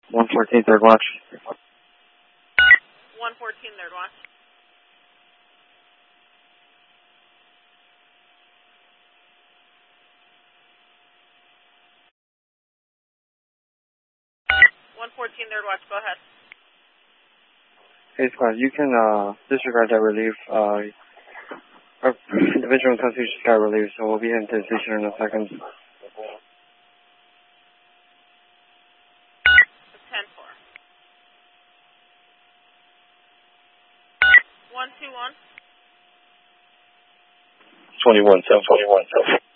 114 third watch. 114 third watch. Third watch, go ahead. Hey, squad, you can disregard that relief. Our individual in Constitution just got relieved, so we'll be heading to the station in a second. 10-4. 121. 21-7.